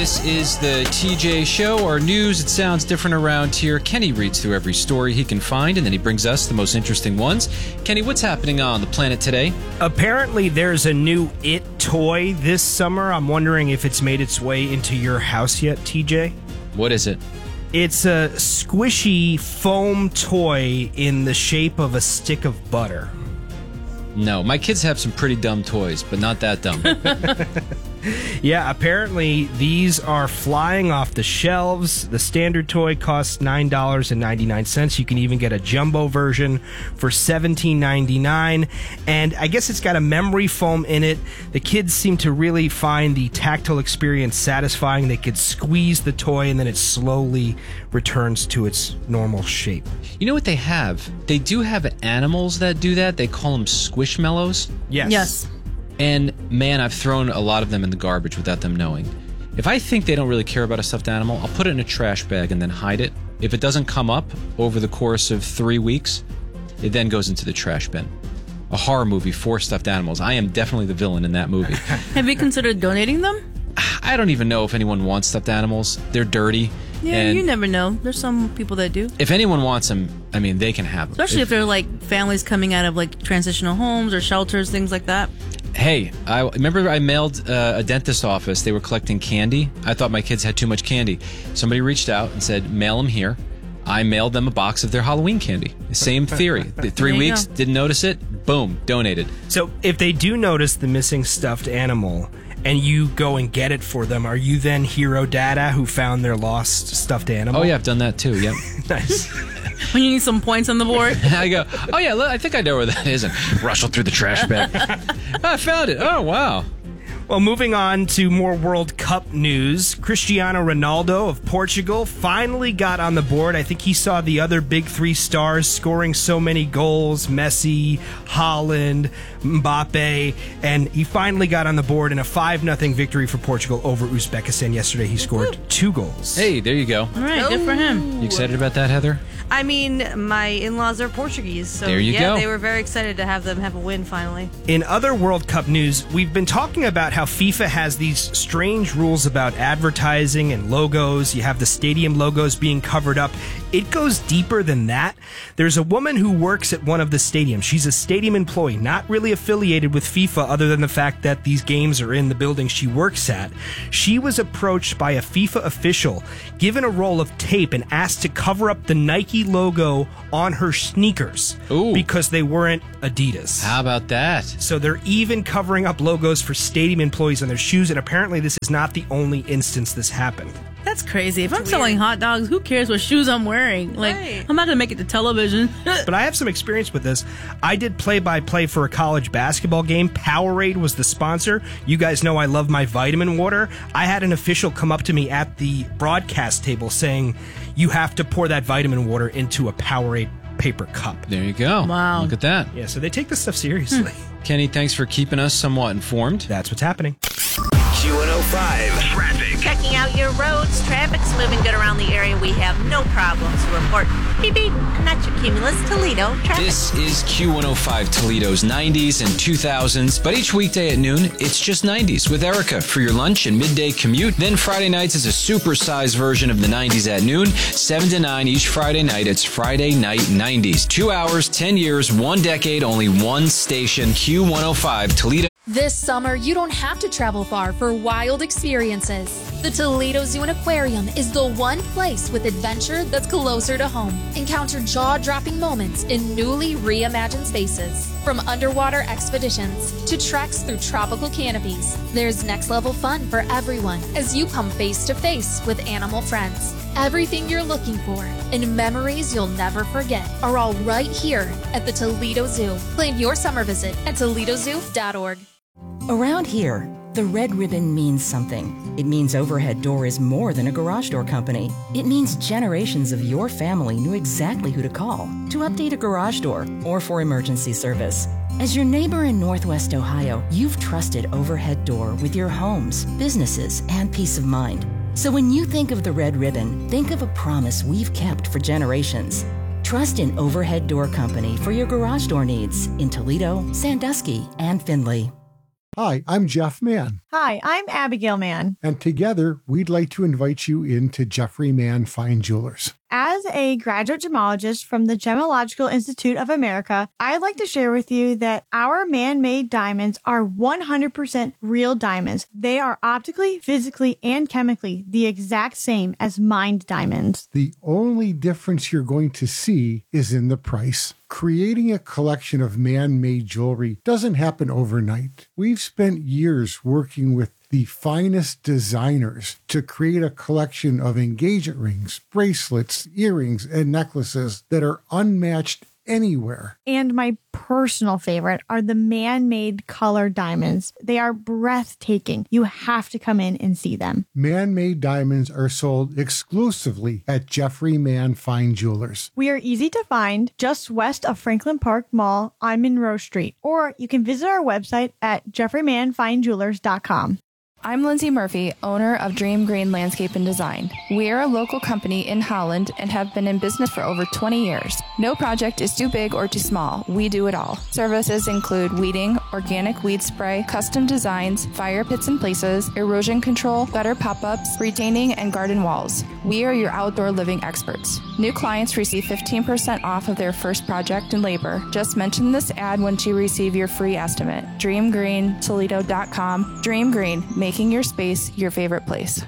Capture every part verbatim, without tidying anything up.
This is the T J Show, our news. It sounds different around here. Kenny reads through every story he can find, and then he brings us the most interesting ones. Kenny, what's happening on the planet today? Apparently, there's a new It toy this summer. I'm wondering if it's made its way into your house yet, T J? What is it? It's a squishy foam toy in the shape of a stick of butter. No, my kids have some pretty dumb toys, but not that dumb. Yeah, apparently these are flying off the shelves. The standard toy costs nine dollars and ninety-nine cents. You can even get a jumbo version for seventeen ninety-nine. And I guess it's got a memory foam in it. The kids seem to really find the tactile experience satisfying. They could squeeze the toy and then it slowly returns to its normal shape. You know what they have? They do have animals that do that. They call them squishmallows. Yes. Yes. And man, I've thrown a lot of them in the garbage without them knowing. If I think they don't really care about a stuffed animal, I'll put it in a trash bag and then hide it. If it doesn't come up over the course of three weeks, it then goes into the trash bin. A horror movie for stuffed animals. I am definitely the villain in that movie. Have you considered donating them? I don't even know if anyone wants stuffed animals. They're dirty. Yeah, and you never know. There's some people that do. if anyone wants them, I mean, they can have them. Especially if, if they're like families coming out of like transitional homes or shelters, things like that. Hey, I remember I mailed uh, a dentist office. They were collecting candy. I thought my kids had too much candy. Somebody reached out and said, mail them here. I mailed them a box of their Halloween candy. Same theory. The three There you weeks, go. didn't notice it. Boom, donated. So if they do notice the missing stuffed animal and you go and get it for them, are you then Hero Dada who found their lost stuffed animal? Oh, yeah, I've done that too. Yep. Nice. When you need some points on the board. I go, oh, yeah, look, I think I know where that is. And rustle through the trash bag. I found it. Oh, wow. Well, moving on to more World Cup news, Cristiano Ronaldo of Portugal finally got on the board. I think he saw the other big three stars scoring so many goals, Messi, Haaland, Mbappe, and he finally got on the board in a five nothing victory for Portugal over Uzbekistan yesterday. He scored two goals. Hey, there you go. All right, good for him. You excited about that, Heather? I mean, my in-laws are Portuguese, so There you yeah, go. they were very excited to have them have a win finally. In other World Cup news, we've been talking about how FIFA has these strange rules about advertising and logos. You have the stadium logos being covered up. It goes deeper than that. There's a woman who works at one of the stadiums. She's a stadium employee, not really affiliated with FIFA other than the fact that these games are in the building she works at. She was approached by a FIFA official, given a roll of tape and asked to cover up the Nike logo on her sneakers. Ooh. Because they weren't Adidas. How about that? So they're even covering up logos for stadium employees on their shoes, and apparently this is not the only instance this happened. That's crazy. If I'm weird. selling hot dogs, who cares what shoes I'm wearing? Like, Right. I'm not going to make it to television. But I have some experience with this. I did play-by-play for a college basketball game. Powerade was the sponsor. You guys know I love my vitamin water. I had an official come up to me at the broadcast table saying, you have to pour that vitamin water into a Powerade paper cup. There you go. Wow. Look at that. Yeah, so they take this stuff seriously. Kenny, thanks for keeping us somewhat informed. That's what's happening. Q one oh five traffic. Checking out your roads. Traffic's moving good around the area. We have no problems to report. Beep, beep. I'm not your Cumulus Toledo traffic. This is Q one oh five Toledo's nineties and two thousands, but each weekday at noon, it's just nineties with Erica for your lunch and midday commute. Then Friday nights is a supersized version of the nineties at noon, seven to nine each Friday night. It's Friday Night nineties. Two hours, ten years, one decade, only one station, Q one oh five Toledo. This summer, you don't have to travel far for wild experiences. The Toledo Zoo and Aquarium is the one place with adventure that's closer to home. Encounter jaw-dropping moments in newly reimagined spaces. From underwater expeditions to treks through tropical canopies, there's next-level fun for everyone as you come face-to-face with animal friends. Everything you're looking for and memories you'll never forget are all right here at the Toledo Zoo. Plan your summer visit at Toledo Zoo dot org. Around here, the red ribbon means something. It means Overhead Door is more than a garage door company. It means generations of your family knew exactly who to call to update a garage door or for emergency service. As your neighbor in Northwest Ohio, you've trusted Overhead Door with your homes, businesses, and peace of mind. So when you think of the red ribbon, think of a promise we've kept for generations. Trust in Overhead Door Company for your garage door needs in Toledo, Sandusky, and Findlay. Hi, I'm Jeff Mann. Hi, I'm Abigail Mann. And together, we'd like to invite you into Jeffrey Mann Fine Jewelers. As a graduate gemologist from the Gemological Institute of America, I'd like to share with you that our man-made diamonds are one hundred percent real diamonds. They are optically, physically, and chemically the exact same as mined diamonds. The only difference you're going to see is in the price. Creating a collection of man-made jewelry doesn't happen overnight. We've spent years working with the finest designers to create a collection of engagement rings, bracelets, earrings, and necklaces that are unmatched anywhere. And my personal favorite are the man-made color diamonds. They are breathtaking. You have to come in and see them. Man-made diamonds are sold exclusively at Jeffrey Mann Fine Jewelers. We are easy to find just west of Franklin Park Mall on Monroe Street, or you can visit our website at jeffrey mann fine jewelers dot com. I'm Lindsay Murphy, owner of Dream Green Landscape and Design. We are a local company in Holland and have been in business for over twenty years. No project is too big or too small. We do it all. Services include weeding, organic weed spray, custom designs, fire pits and places, erosion control, gutter pop-ups, retaining, and garden walls. We are your outdoor living experts. New clients receive fifteen percent off of their first project and labor. Just mention this ad once you receive your free estimate. dream green toledo dot com. Dream Green, making your space your favorite place.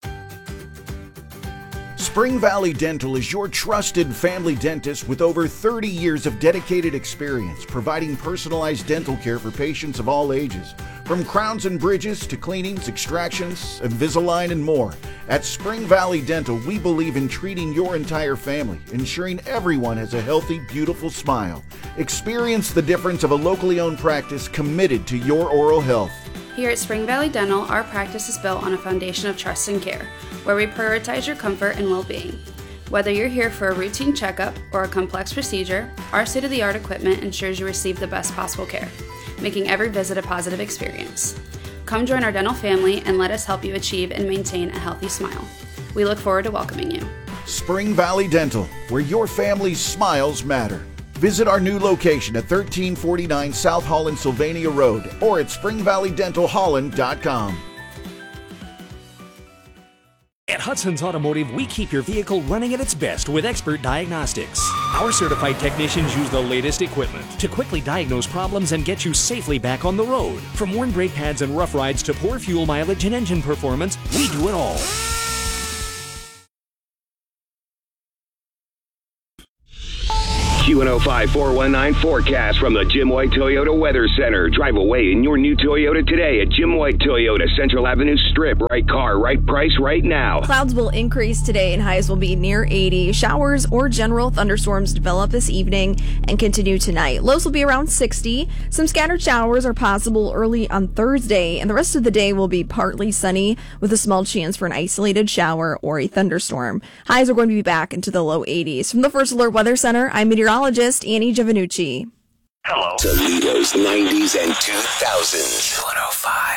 Spring Valley Dental is your trusted family dentist with over thirty years of dedicated experience providing personalized dental care for patients of all ages. From crowns and bridges to cleanings, extractions, Invisalign, and more. At Spring Valley Dental, we believe in treating your entire family, ensuring everyone has a healthy, beautiful smile. Experience the difference of a locally owned practice committed to your oral health. Here at Spring Valley Dental, our practice is built on a foundation of trust and care, where we prioritize your comfort and well-being. Whether you're here for a routine checkup or a complex procedure, our state-of-the-art equipment ensures you receive the best possible care, making every visit a positive experience. Come join our dental family and let us help you achieve and maintain a healthy smile. We look forward to welcoming you. Spring Valley Dental, where your family's smiles matter. Visit our new location at thirteen forty-nine South Holland Sylvania Road or at spring valley dental holland dot com. At Hudson's Automotive, we keep your vehicle running at its best with expert diagnostics. Our certified technicians use the latest equipment to quickly diagnose problems and get you safely back on the road. From worn brake pads and rough rides to poor fuel mileage and engine performance, we do it all. Q one oh five four one nine forecast from the Jim White Toyota Weather Center. Drive away in your new Toyota today at Jim White Toyota, Central Avenue Strip. Right car, right price, right now. Clouds will increase today and highs will be near eighty. Showers or general thunderstorms develop this evening and continue tonight. Lows will be around sixty. Some scattered showers are possible early on Thursday, and the rest of the day will be partly sunny with a small chance for an isolated shower or a thunderstorm. Highs are going to be back into the low eighties. From the First Alert Weather Center, I'm meteorologist Annie Giovannucci. Hello. Toledo's nineties and two thousands. one oh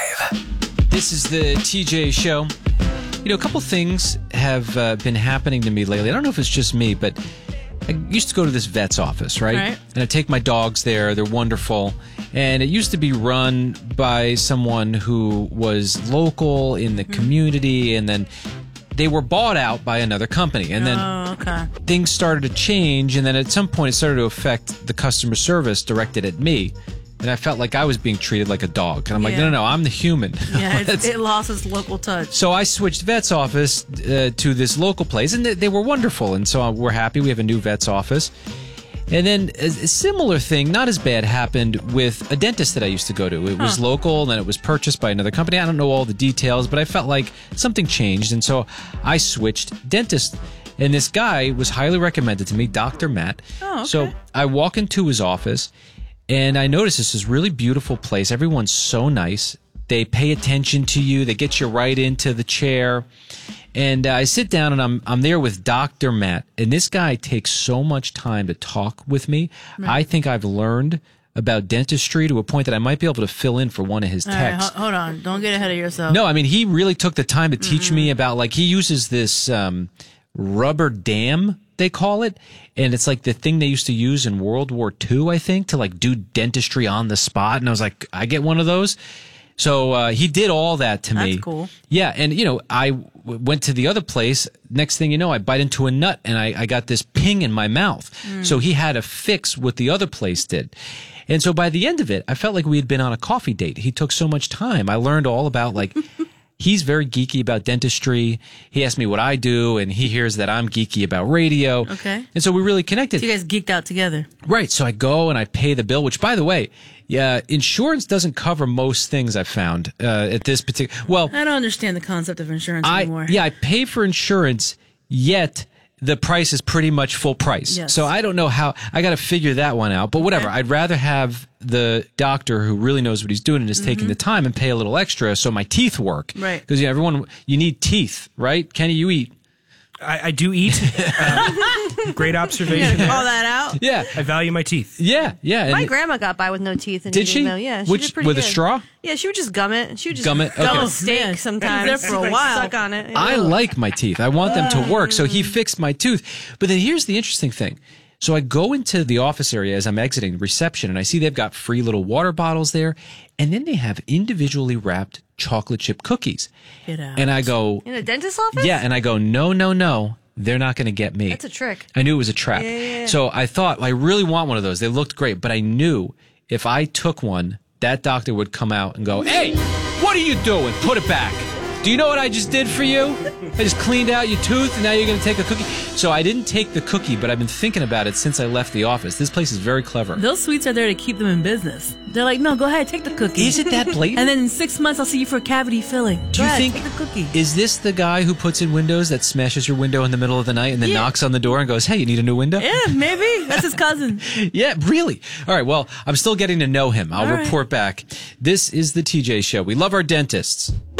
five. This is the T J Show. You know, a couple things have uh, been happening to me lately. I don't know if it's just me, but I used to go to this vet's office, right? Right. And I take my dogs there. They're wonderful. And it used to be run by someone who was local in the community, and then they were bought out by another company. And then Oh, okay. things started to change, and then at some point it started to affect the customer service directed at me. And I felt like I was being treated like a dog. And I'm like, Yeah. no, no, no, I'm the human. Yeah, it's, That's- it lost its local touch. So I switched vet's office uh, to this local place, and they, they were wonderful. And so we're happy. We have a new vet's office. And then a, a similar thing, not as bad, happened with a dentist that I used to go to. It was Huh. local, and then it was purchased by another company. I don't know all the details, but I felt like something changed, and so I switched dentist. And this guy was highly recommended to me, Doctor Matt. Oh, okay. So I walk into his office, and I notice this is a really beautiful place. Everyone's so nice. They pay attention to you. They get you right into the chair. And uh, I sit down, and I'm I'm there with Doctor Matt. And this guy takes so much time to talk with me. Right. I think I've learned about dentistry to a point that I might be able to fill in for one of his All right, texts. ho- hold on. Don't get ahead of yourself. No, I mean, he really took the time to teach me about, like, he uses this um, rubber dam, they call it. And it's like the thing they used to use in World War Two, I think, to, like, do dentistry on the spot. And I was like, I get one of those. So uh, he did all that to me. That's cool. Yeah, and you know, I w- went to the other place. Next thing you know, I bite into a nut, and I, I got this ping in my mouth. Mm. So he had to fix what the other place did. And so by the end of it, I felt like we had been on a coffee date. He took so much time. I learned all about, like, he's very geeky about dentistry. He asked me what I do, and he hears that I'm geeky about radio. Okay. And so we really connected. So you guys geeked out together. Right. So I go and I pay the bill, which, by the way, yeah, insurance doesn't cover most things I've found uh, at this particular. Well, I don't understand the concept of insurance I anymore. yeah, I pay for insurance, yet the price is pretty much full price. Yes. So I don't know how I got to figure that one out. But whatever, Okay. I'd rather have the doctor who really knows what he's doing and is Mm-hmm. taking the time and pay a little extra so my teeth work. Right. Because yeah, everyone, you need teeth, right? Kenny, you eat. I, I do eat. Um, great observation. Call there. that out. Yeah. I value my teeth. Yeah, yeah. My and- grandma got by with no teeth. And Did eating she? Though. Yeah, she Which- did pretty with a good. straw? Yeah, she would just gum it. She would just Gum it? gum Okay. a steak Man. sometimes. There for a Like, while. Suck on it. I Ew. like my teeth. I want them to work. So he fixed my tooth. But then here's the interesting thing. So I go into the office area as I'm exiting the reception, and I see they've got free little water bottles there. And then they have individually wrapped chocolate chip cookies. Get out. And I go, in a dentist's office. yeah. And I go, no, no, no. They're not going to get me. That's a trick. I knew it was a trap. Yeah, yeah, yeah. So I thought, I really want one of those. They looked great. But I knew if I took one, that doctor would come out and go, hey, what are you doing? Put it back. Do you know what I just did for you? I just cleaned out your tooth, and now you're going to take a cookie. So I didn't take the cookie, but I've been thinking about it since I left the office. This place is very clever. Those sweets are there to keep them in business. They're like, no, go ahead, take the cookie. Is it that blatant? And then in six months, I'll see you for cavity filling. Do Go you ahead, think take the cookie? is this the guy who puts in windows that smashes your window in the middle of the night and then Yeah. knocks on the door and goes, "Hey, you need a new window?" Yeah, maybe. That's his cousin. Yeah, really. All right, well, I'm still getting to know him. I'll All right. report back. This is the T J Show. We love our dentists.